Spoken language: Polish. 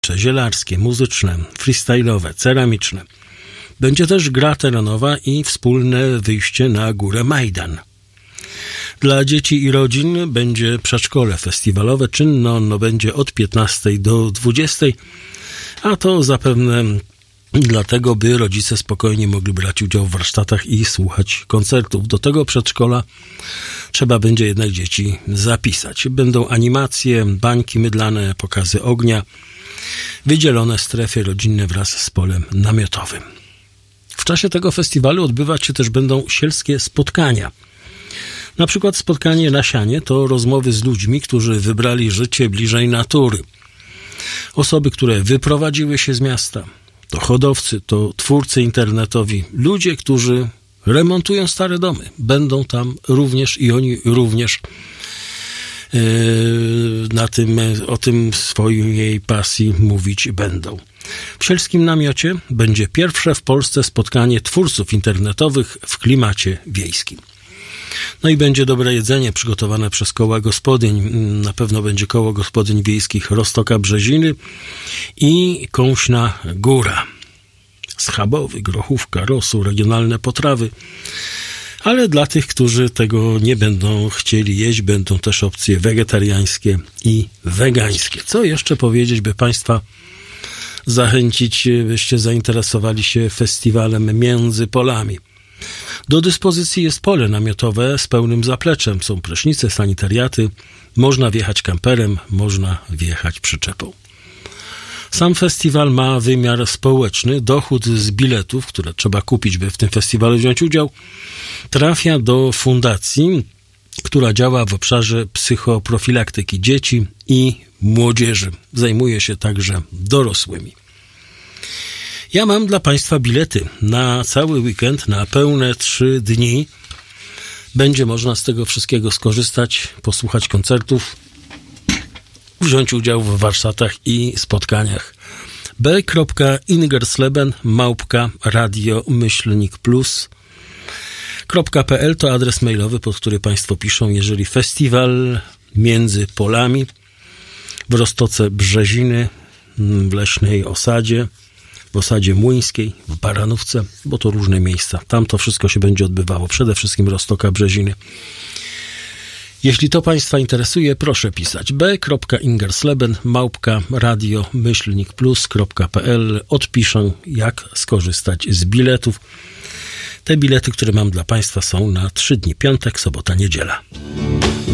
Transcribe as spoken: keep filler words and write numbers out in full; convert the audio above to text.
zielarskie, muzyczne, freestyle'owe, ceramiczne. Będzie też gra terenowa i wspólne wyjście na górę Majdan. Dla dzieci i rodzin będzie przedszkole festiwalowe. Czynne ono będzie od piętnastej do dwudziestej, a to zapewne dlatego, by rodzice spokojnie mogli brać udział w warsztatach i słuchać koncertów. Do tego przedszkola trzeba będzie jednak dzieci zapisać. Będą animacje, bańki mydlane, pokazy ognia, wydzielone strefy rodzinne wraz z polem namiotowym. W czasie tego festiwalu odbywać się też będą sielskie spotkania. Na przykład spotkanie na sianie to rozmowy z ludźmi, którzy wybrali życie bliżej natury. Osoby, które wyprowadziły się z miasta. To hodowcy, to twórcy internetowi, ludzie, którzy remontują stare domy. Będą tam również i oni również yy, na tym, o tym swojej pasji mówić będą. W sielskim namiocie będzie pierwsze w Polsce spotkanie twórców internetowych w klimacie wiejskim. No i będzie dobre jedzenie przygotowane przez koła gospodyń. Na pewno będzie koło gospodyń wiejskich Roztoka Brzeziny i Kąśna Góra. Schabowy, grochówka, rosół, regionalne potrawy. Ale dla tych, którzy tego nie będą chcieli jeść, będą też opcje wegetariańskie i wegańskie. Co jeszcze powiedzieć, by Państwa zachęcić, byście zainteresowali się festiwalem Między Polami. Do dyspozycji jest pole namiotowe z pełnym zapleczem. Są prysznice, sanitariaty. Można wjechać kamperem, można wjechać przyczepą. Sam festiwal ma wymiar społeczny. Dochód z biletów, które trzeba kupić, by w tym festiwalu wziąć udział, trafia do fundacji, która działa w obszarze psychoprofilaktyki dzieci i młodzieży. Zajmuje się także dorosłymi. Ja mam dla Państwa bilety na cały weekend, na pełne trzy dni. Będzie można z tego wszystkiego skorzystać, posłuchać koncertów, wziąć udział w warsztatach i spotkaniach. b kropka ingersleben małpka radio myślnik plus kropka p l to adres mailowy, pod który Państwo piszą, jeżeli festiwal Między Polami w Roztoce Brzeziny, w Leśnej Osadzie, w Osadzie Młyńskiej, w Baranówce, bo to różne miejsca. Tam to wszystko się będzie odbywało. Przede wszystkim Roztoka Brzeziny. Jeśli to Państwa interesuje, proszę pisać b kropka ingersleben małpka radio myślnik plus kropka p l. Odpiszę, jak skorzystać z biletów. Te bilety, które mam dla Państwa, są na trzy dni. Piątek, sobota, niedziela.